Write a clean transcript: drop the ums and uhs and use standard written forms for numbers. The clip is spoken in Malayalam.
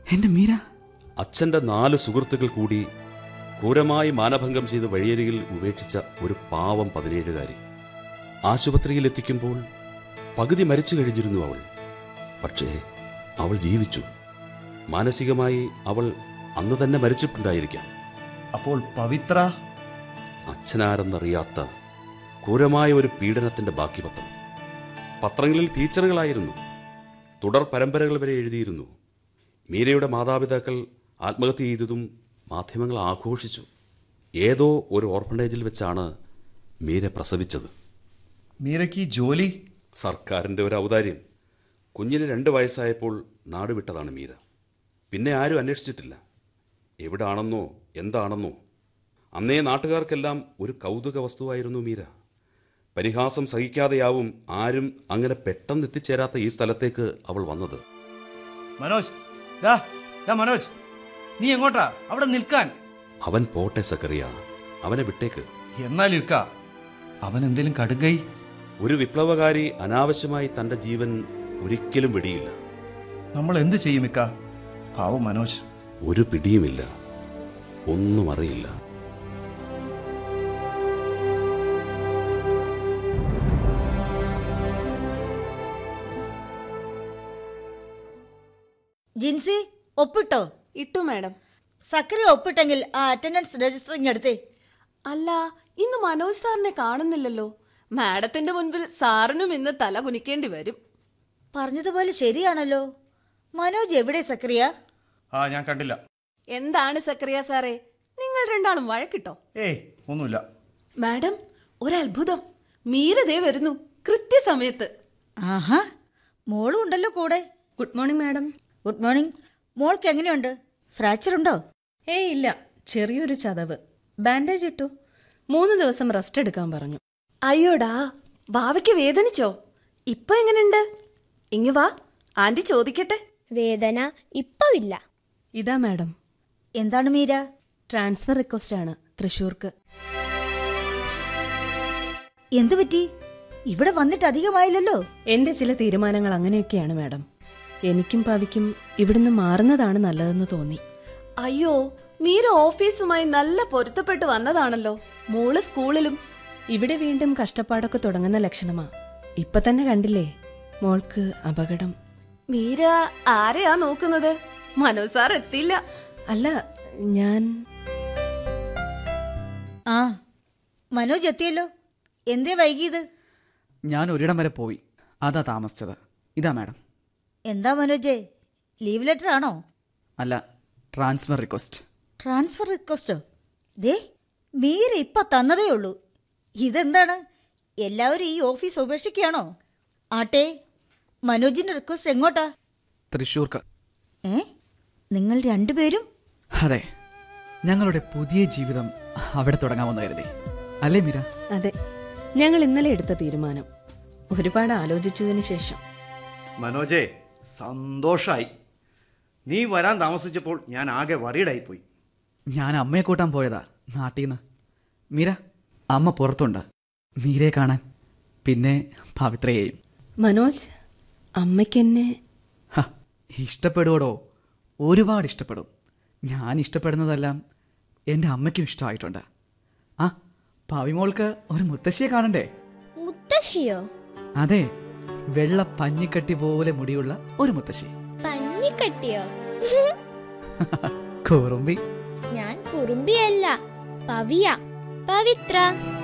എന്റെ മീര. അച്ഛൻ്റെ 4 സുഹൃത്തുക്കൾ കൂടി ക്രൂരമായി മാനഭംഗം ചെയ്ത് വഴിയരികിൽ ഉപേക്ഷിച്ച ഒരു പാവം 17കാരി. ആശുപത്രിയിൽ എത്തിക്കുമ്പോൾ പകുതി മരിച്ചു കഴിഞ്ഞിരുന്നു അവൾ. പക്ഷേ അവൾ ജീവിച്ചു. മാനസികമായി അവൾ അന്ന് തന്നെ മരിച്ചിട്ടുണ്ടായിരിക്കാം. അപ്പോൾ പവിത്ര അച്ഛനാരെന്നറിയാത്ത ക്രൂരമായ ഒരു പീഡനത്തിന്റെ ബാക്കി പത്രം. പത്രങ്ങളിൽ ഫീച്ചറുകളായിരുന്നു, തുടർ പരമ്പരകൾ വരെ എഴുതിയിരുന്നു. മീരയുടെ മാതാപിതാക്കൾ ആത്മഹത്യ ചെയ്തതും മാധ്യമങ്ങൾ ആഘോഷിച്ചു. ഏതോ ഒരു ഓർഫനേജിൽ വെച്ചാണ് മീര പ്രസവിച്ചത്. മീരയ്ക്ക് ജോലി? സർക്കാരിൻ്റെ ഒരു ഔദാര്യം. കുഞ്ഞിന് 2 വയസ്സായപ്പോൾ നാട് വിട്ടതാണ് മീര. പിന്നെ ആരും അന്വേഷിച്ചിട്ടില്ല. എവിടാണെന്നോ എന്താണെന്നോ. അന്നേ നാട്ടുകാർക്കെല്ലാം ഒരു കൗതുക വസ്തുവായിരുന്നു മീര. പരിഹാസം സഹിക്കാതെയാവും ആരും അങ്ങനെ പെട്ടെന്ന് എത്തിച്ചേരാത്ത ഈ സ്ഥലത്തേക്ക് അവൾ വന്നത്. മനോജ്, മനോജ്, നീ എങ്ങോട്ടാ? അവിടെ നിൽക്കാൻ. അവൻ പോട്ടെ സക്കറിയ, അവനെ വിട്ടേക്ക്. എന്നാലും ഇക്ക, അവൻ എന്തേലും കടുകൈ? ഒരു വിപ്ലവകാരി അനാവശ്യമായി തന്റെ ജീവൻ ഒരിക്കലും വെടിയില്ല. നമ്മൾ എന്ത് ചെയ്യും ഇക്ക? പാവം മനോജ്. ഒരു പിടിയുമില്ല, ഒന്നും അറിയില്ല. ജിൻസി ഒപ്പിട്ടോ? ഇട്ടു മാഡം. സക്കറി ഒപ്പിട്ടെങ്കിൽ ആ അറ്റൻഡൻസ് രജിസ്റ്ററിങ് എടുത്തേ. അല്ല, ഇന്ന് മനോജ് സാറിനെ കാണുന്നില്ലല്ലോ. മാഡത്തിന്റെ മുൻപിൽ സാറിനും ഇന്ന് തല കുനിക്കേണ്ടി വരും. പറഞ്ഞതുപോലെ ശരിയാണല്ലോ. മനോജ് എവിടെ സക്കറിയ? ഞാൻ കണ്ടില്ല. എന്താണ് സക്കറിയ സാറേ, നിങ്ങൾ രണ്ടാളും വഴക്കിട്ടോ? ഒന്നുമില്ല മാഡം. ഒരത്ഭുതം, മീരതേ വരുന്നു കൃത്യസമയത്ത്. ആഹാ, മോളും ഉണ്ടല്ലോ കൂടെ. Good morning madam. Good morning. മോൾക്ക് എങ്ങനെയുണ്ട്? ഫ്രാക്ചർ ഉണ്ടോ? ഇല്ല, ചെറിയൊരു ചതവ്. ബാൻഡേജ് ഇട്ടു. 3 ദിവസം റെസ്റ്റ് എടുക്കാൻ പറഞ്ഞു. അയ്യോടാ, ഭാവിക്ക് വേദനിച്ചോ? ഇപ്പൊ എങ്ങനെയുണ്ട്? ഇങ്ങ് വാ, ആന്റി ചോദിക്കട്ടെ. വേദന ഇപ്പവില്ല. ഇതാ മാഡം. എന്താണ് മീര? ട്രാൻസ്ഫർ റിക്വസ്റ്റ് ആണ് തൃശ്ശൂർക്ക്. എന്തു പറ്റി? ഇവിടെ വന്നിട്ട് അധികമായില്ലല്ലോ. എന്റെ ചില തീരുമാനങ്ങൾ അങ്ങനെയൊക്കെയാണ് മാഡം. എനിക്കും പവിക്കും ഇവിടുന്ന് മാറുന്നതാണ് നല്ലതെന്ന് തോന്നി. അയ്യോ, മീര ഓഫീസുമായി നല്ല പൊരുത്തപ്പെട്ട് വന്നതാണല്ലോ. മോള് സ്കൂളിലും. ഇവിടെ വീണ്ടും കഷ്ടപ്പാടൊക്കെ തുടങ്ങുന്ന ലക്ഷണമാ. ഇപ്പൊ തന്നെ കണ്ടില്ലേ, മോൾക്ക് അപകടം. മീര ആരെയാ നോക്കുന്നത്? മനോജ് സാർ എത്തിയില്ല. അല്ല, ഞാൻ മനോജ് എത്തിയല്ലോ. എന്തേ വൈകിയത്? ഞാൻ ഒരിടം വരെ പോയി, അതാ താമസിച്ചത്. ഇതാ മാഡം. എന്താ മനോജേ, ലീവ് ലെറ്റർ ആണോ? അല്ല, ട്രാൻസ്ഫർ റിക്വസ്റ്റ്. ട്രാൻസ്ഫർ റിക്വസ്റ്റോ? ദേ, മീര ഇപ്പൊ തന്നതേ ഉള്ളൂ. ഇതെന്താണ്? എല്ലാവരും ഈ ഓഫീസ് ഉപേക്ഷിക്കുകയാണോ? ആട്ടെ, മനോജിന്റെ റിക്വസ്റ്റ് എങ്ങോട്ടാ? തൃശ്ശൂർക്ക്. നിങ്ങൾ രണ്ടുപേരും? അതെ, ഞങ്ങളുടെ പുതിയ ജീവിതം അവിടെ തുടങ്ങാമെന്ന് കരുതി. അല്ലേ മീര? അതെ, ഞങ്ങൾ ഇന്നലെ എടുത്ത തീരുമാനം. ഒരുപാട് ആലോചിച്ചതിന് ശേഷം. മനോജേ, സന്തോഷായി. നീ വരാൻ താമസിച്ചപ്പോൾ ഞാൻ ആകെ വറീഡായിപ്പോയി. ഞാൻ അമ്മയെ കൂട്ടാൻ പോയതാ നാട്ടിൽ നിന്ന്. മീര, അമ്മ പുറത്തുണ്ട് മീരയെ കാണാൻ, പിന്നെ പവിത്രയെയും. മനോജ്, അമ്മയ്ക്കെന്നെ ഇഷ്ടപ്പെടുവടോ? ഒരുപാട് ഇഷ്ടപ്പെടും. ഞാൻ ഇഷ്ടപ്പെടുന്നതെല്ലാം എൻ്റെ അമ്മയ്ക്കും ഇഷ്ടമായിട്ടുണ്ട്. പവിമോൾക്ക് ഒരു മുത്തശ്ശിയെ കാണണ്ടേ? മുത്തശ്ശിയോ? അതെ, വെള്ള പഞ്ഞിക്കട്ടി പോലെ മുടിയുള്ള ഒരു മുത്തശ്ശി. പഞ്ഞിക്കട്ടിയോ? കുറുമ്പി. ഞാൻ കുറുമ്പിയല്ല, പവിയ, പവിത്ര.